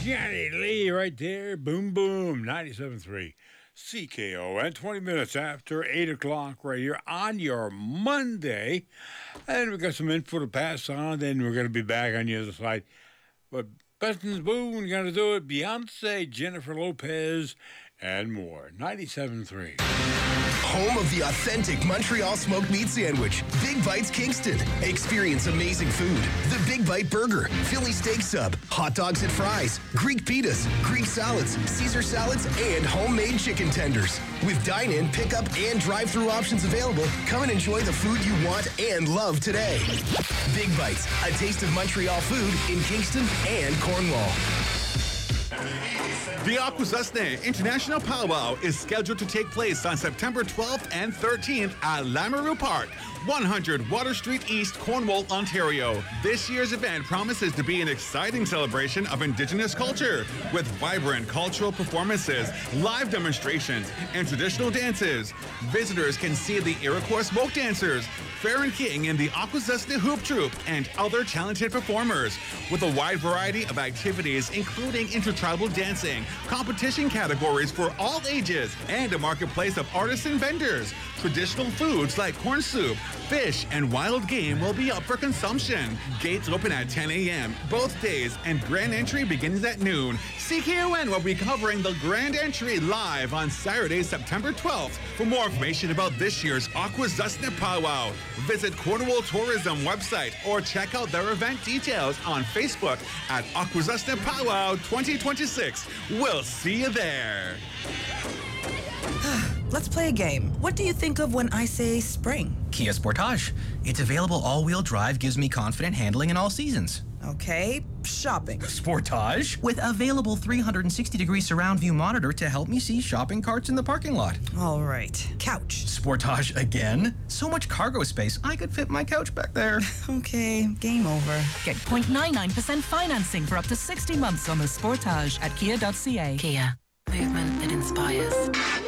Johnny Lee right there. Boom, boom. 97.3 CKON. 20 minutes after 8 o'clock right here on your Monday. And we got some info to pass on. Then we're going to be back on the other side. But Beston's Boom, going to do it. Beyonce, Jennifer Lopez, and more. 97.3. Home of the authentic Montreal smoked meat sandwich, Big Bites Kingston. Experience amazing food. The Big Bite Burger, Philly steak sub, hot dogs and fries, Greek pitas, Greek salads, Caesar salads, and homemade chicken tenders. With dine-in, pickup, and drive-through options available, come and enjoy the food you want and love today. Big Bites, a taste of Montreal food in Kingston and Cornwall. The Akwesasne International Powwow is scheduled to take place on September 12th and 13th at Lamoureux Park, 100 Water Street East, Cornwall, Ontario. This year's event promises to be an exciting celebration of Indigenous culture with vibrant cultural performances, live demonstrations, and traditional dances. Visitors can see the Iroquois smoke dancers, Farron King and the Akwesasne Hoop Troop, and other talented performers, with a wide variety of activities including intertribal dancing, competition categories for all ages, and a marketplace of artisan vendors. Traditional foods like corn soup, fish, and wild game will be up for consumption. Gates open at 10 a.m. both days, and grand entry begins at noon. CKON will be covering the grand entry live on Saturday, September 12th. For more information about this year's Akwesasne Powwow, visit Cornwall Tourism website or check out their event details on Facebook at Akwesasne Powwow 2026. We'll see you there. Let's play a game. What do you think of when I say spring? Kia Sportage. It's available all-wheel drive, gives me confident handling in all seasons. Okay, shopping. Sportage, with available 360-degree surround view monitor to help me see shopping carts in the parking lot. All right, couch. Sportage again? So much cargo space, I could fit my couch back there. Okay, game over. Get 0.99% financing for up to 60 months on the Sportage at kia.ca. Kia, movement that inspires.